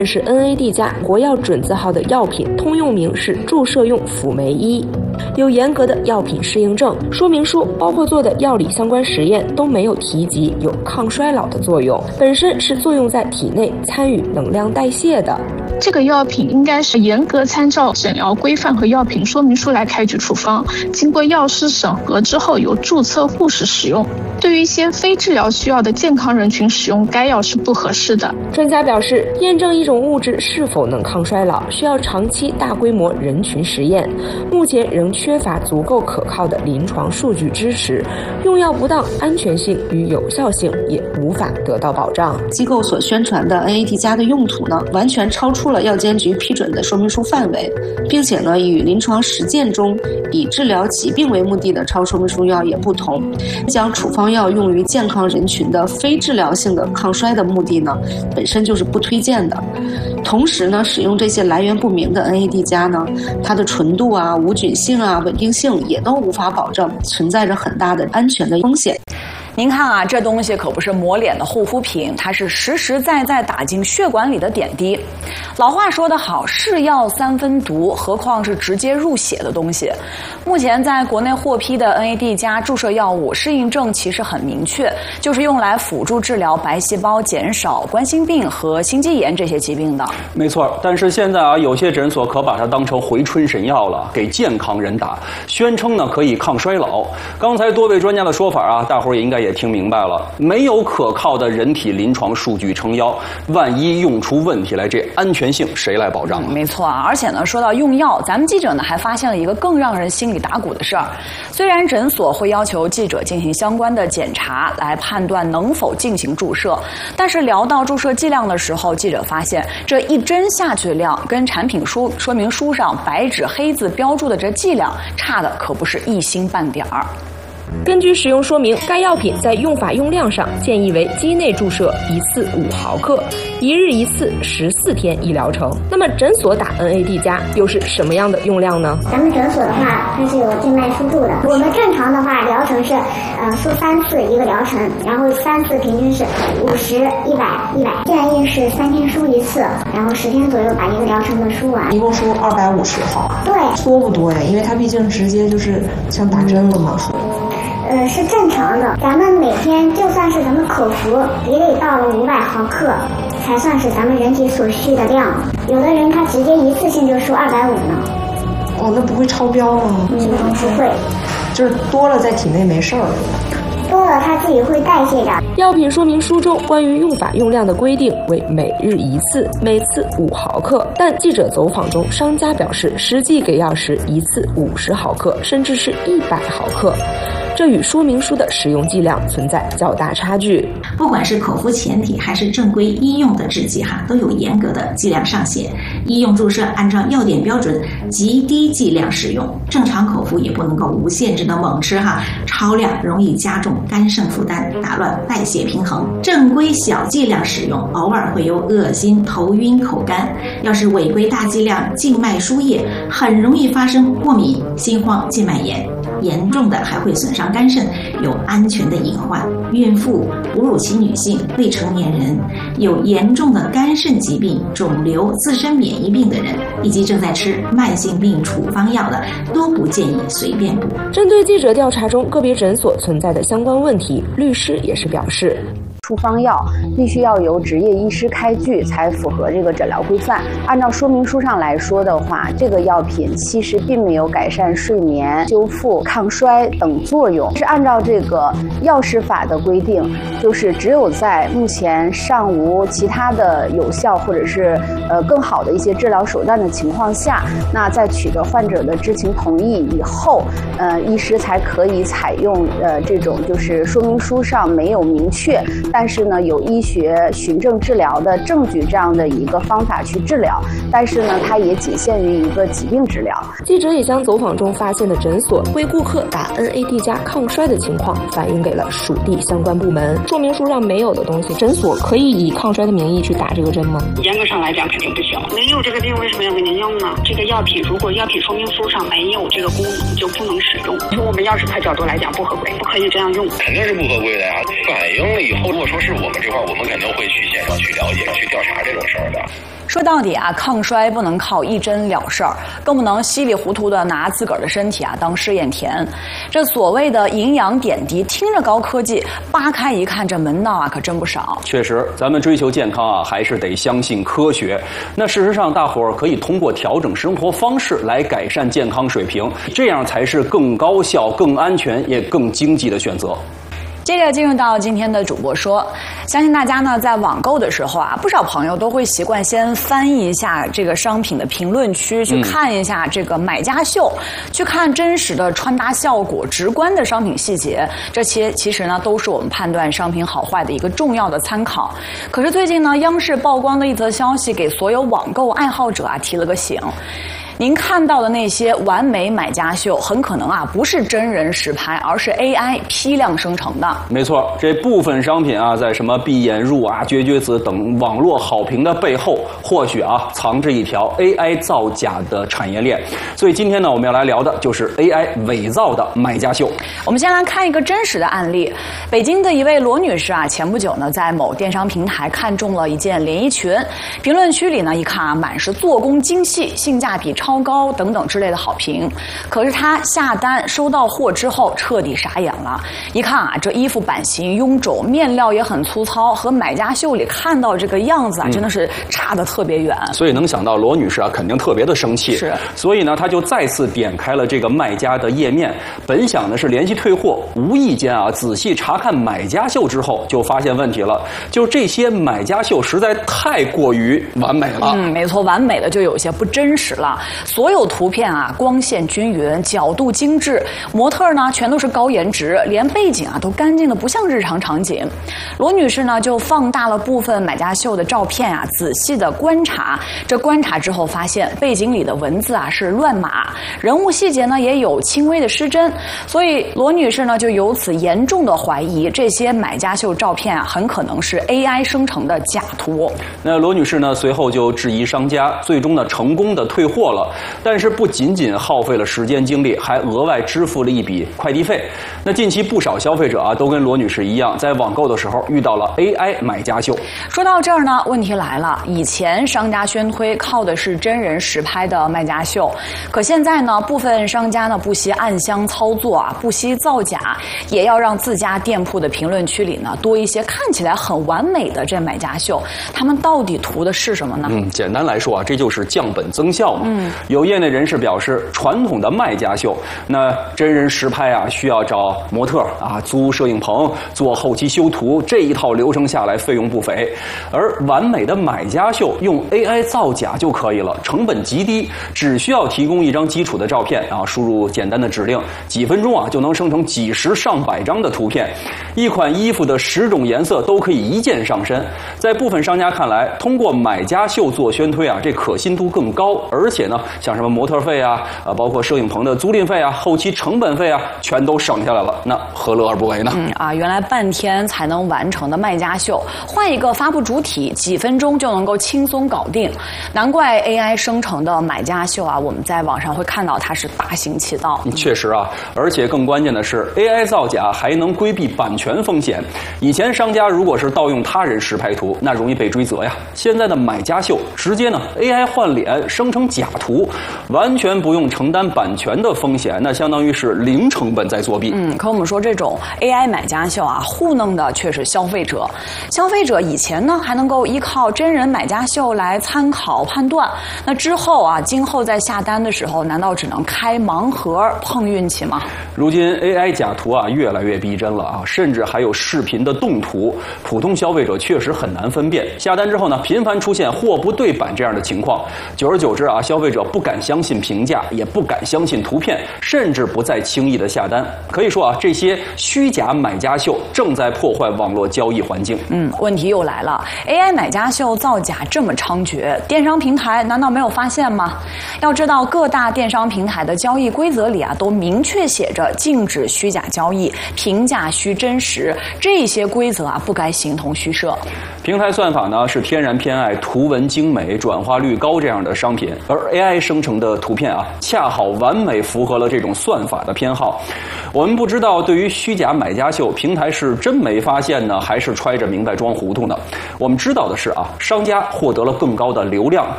是 NAD 加国药准字号的药品，通用名是注射用辅酶1，有严格的药品适应症。说明书包括做的药理相关实验都没有提及有抗衰老的作用，本身是作用在体内参与能量代谢的。 这个药品应该是严格参照诊疗规范和药品说明书来开具处方，经过药师审核之后由注册护士使用。对于一些非治疗需要的健康人群使用该药是不合适的。 专家表示，验证一种物质是否能抗衰老，需要长期大规模人群实验，目前仍缺乏足够可靠的临床数据支持，用药不当，安全性与有效性也无法得到保障。 机构所宣传的 NAD 加的用途呢，完全超出了药监局批准的说明书范围，并且呢，与临床实践中以治疗疾病为目的的超说明书药也不同。将处方药用于健康人群的非治疗性的抗衰的目的呢，本身就是不推荐的。同时呢，使用这些来源不明的 NAD 加呢，它的纯度啊、无菌性啊、稳定性也都无法保证，存在着很大的安全的风险。 您看啊，这东西可不是抹脸的护肤品，它是实实在在打进血管里的点滴。老话说得好，是药三分毒，何况是直接入血的东西。目前在国内获批的 NAD 加注射药物适应症其实很明确，就是用来辅助治疗白细胞减少、冠心病和心肌炎这些疾病的。 没错，但是现在啊，有些诊所可把它当成回春神药了，给健康人打，宣称呢可以抗衰老。刚才多位专家的说法啊，大伙儿也应该也听明白了，没有可靠的人体临床数据撑腰，万一用出问题来，这安全性谁来保障啊？ 没错啊，而且呢，说到用药，咱们记者呢还发现了一个更让人心里打鼓的事儿。虽然诊所会要求记者进行相关的检查来判断能否进行注射，但是聊到注射剂量的时候，记者发现这一针下去的量跟产品说明书上白纸黑字标注的这剂量差的可不是一星半点儿。 根据使用说明，该药品在用法用量上建议为肌内注射1次5毫克，1日1次，14天一疗程。那么诊所打 NAD 加又是什么样的用量呢？ 咱们诊所的话，它是有静脉输注的。我们正常的话，疗程是输3次一个疗程，然后3次平均是50、100、100，建议是3天输1次，然后10天左右把一个疗程的输完。 一共输250毫。 对， 多不多呀？因为它毕竟直接就是像打针了嘛，输。 是正常的，咱们每天就算是咱们口服也得到了500毫克，才算是咱们人体所需的量。有的人他直接一次性就输250呢。 哦，那不会超标吗？ 不会， 就是多了在体内没事儿。 多了它自己会代谢的。 药品说明书中关于用法用量的规定为每日1次，每次5毫克，但记者走访中，商家表示实际给药时1次50毫克，甚至是100毫克。这与说明书的使用剂量存在较大差距。 不管是口服前体还是正规医用的制剂都有严格的剂量上限。医用注射按照药典标准极低剂量使用，正常口服也不能够无限制的猛吃超量容易加重肝肾负担，打乱代谢平衡。正规小剂量使用，偶尔会有恶心、头晕、口干。要是违规大剂量静脉输液，很容易发生过敏、心慌、静脉炎。严重的还会损伤肝肾，有安全的隐患。孕妇、哺乳期女性、未成年人、有严重的肝肾疾病、肿瘤、自身免疫病的人，以及正在吃慢性病处方药的，都不建议随便补。 针对记者调查中个别诊所存在的相关问题，律师也是表示， 处方药必须要由执业医师开具，才符合这个诊疗规范。按照说明书上来说的话，这个药品其实并没有改善睡眠、修复、抗衰等作用。是按照这个药事法的规定，就是只有在目前尚无其他的有效或者是更好的一些治疗手段的情况下，那在取得患者的知情同意以后，医师才可以采用这种就是说明书上没有明确，但是呢有医学循证治疗的证据这样的一个方法去治疗，但是呢它也仅限于一个疾病治疗。 记者也将走访中发现的诊所为顾客打 NAD 加抗衰的情况反映给了属地相关部门。说明书上没有的东西，诊所可以以抗衰的名义去打这个针吗？ 严格上来讲肯定不行，没有这个病为什么要给您用呢？这个药品如果药品说明书上没有这个功能，就不能使用。从我们药事法角度来讲不合规，不可以这样用。 肯定是不合规的呀！反映了以后，如果说是我们这块，我们肯定会去现场去了解、去调查这种事儿的。 说到底啊，抗衰不能靠一针了事儿，更不能稀里糊涂的拿自个儿的身体啊当试验田。这所谓的营养点滴，听着高科技，扒开一看，这门道啊可真不少。 确实，咱们追求健康啊，还是得相信科学。那事实上，大伙儿可以通过调整生活方式来改善健康水平，这样才是更高效、更安全也更经济的选择。 接着进入到今天的主播说，相信大家呢在网购的时候啊，不少朋友都会习惯先翻译一下这个商品的评论区，去看一下这个买家秀，去看真实的穿搭效果、直观的商品细节，这些其实呢都是我们判断商品好坏的一个重要的参考。可是最近呢，央视曝光的一则消息给所有网购爱好者啊提了个醒。您看到的那些完美买家秀，很可能啊不是真人实拍，而是 AI 批量生成的。 没错，这部分商品啊，在什么闭眼入啊、绝绝子等网络好评的背后，或许啊藏着一条 AI 造假的产业链。所以今天呢，我们要来聊的就是 AI 伪造的买家秀。 我们先来看一个真实的案例。北京的一位罗女士啊，前不久呢，在某电商平台看中了一件连衣裙，评论区里呢一看啊，满是做工精细、性价比超高等等之类的好评。可是她下单收到货之后，彻底傻眼了。一看啊，这衣服版型臃肿，面料也很粗糙，和买家秀里看到这个样子啊，真的是差得特别远。 所以能想到罗女士啊，肯定特别的生气。 是。 所以呢，她就再次点开了这个卖家的页面，本想的是联系退货，无意间啊，仔细查看买家秀之后，就发现问题了。就这些买家秀实在太过于完美了。 没错，完美的就有些不真实了。所有图片啊，光线均匀，角度精致，模特呢全都是高颜值，连背景啊都干净的不像日常场景。罗女士呢就放大了部分买家秀的照片啊，仔细的观察。这观察之后发现，背景里的文字啊是乱码，人物细节呢也有轻微的失真。所以罗女士呢就由此严重的怀疑，这些买家秀照片啊很可能是 AI 生成的假图。 那罗女士呢随后就质疑商家，最终呢成功的退货了。但是不仅仅耗费了时间精力，还额外支付了一笔快递费。那近期不少消费者啊，都跟罗女士一样，在网购的时候遇到了 AI 买家秀。 说到这儿呢，问题来了，以前商家宣推靠的是真人实拍的卖家秀，可现在呢，部分商家呢不惜暗箱操作啊，不惜造假，也要让自家店铺的评论区里呢多一些看起来很完美的这买家秀。他们到底图的是什么呢？ 简单来说啊，这就是降本增效嘛。有业内人士表示，传统的卖家秀，那真人实拍啊，需要找模特啊，租摄影棚，做后期修图，这一套流程下来费用不菲。而完美的买家秀用 AI 造假就可以了，成本极低，只需要提供一张基础的照片啊，输入简单的指令，几分钟啊就能生成几十上百张的图片，一款衣服的10种颜色都可以一键上身。在部分商家看来，通过买家秀做宣推啊，这可信度更高，而且呢，像什么模特费啊，包括摄影棚的租赁费啊，后期成本费啊，全都省下来了，那何乐而不为呢？ 原来半天才能完成的卖家秀，换一个发布主体，几分钟就能够轻松搞定。难怪 AI 生成的买家秀啊，我们在网上会看到它是大行其道。 确实啊，而且更关键的是 ，AI 造假还能规避版权风险。以前商家如果是盗用他人实拍图，那容易被追责呀。现在的买家秀直接呢 AI 换脸生成假图，完全不用承担版权的风险，那相当于是零成本在作弊。 可我们说这种 AI 买家秀啊，糊弄的却是消费者。消费者以前呢还能够依靠真人买家秀来参考判断，那之后啊，今后在下单的时候，难道只能开盲盒碰运气吗？ 如今 AI 假图啊越来越逼真了啊，甚至还有视频的动图，普通消费者确实很难分辨。下单之后呢，频繁出现货不对版这样的情况，久而久之啊，消费者不敢相信评价，也不敢相信图片，甚至不再轻易的下单。可以说啊，这些虚假买家秀正在破坏网络交易环境。 问题又来了 ，AI 买家秀造假这么猖獗，电商平台难道没有发现吗？要知道，各大电商平台的交易规则里啊，都明确写着禁止虚假交易，评价需真实，这些规则啊，不该形同虚设。平台算法呢是天然偏爱图文精美、转化率高这样的商品，而 AI AI 生成的图片啊，恰好完美符合了这种算法的偏好。我们不知道对于虚假买家秀，平台是真没发现呢，还是揣着明白装糊涂呢？我们知道的是啊，商家获得了更高的流量、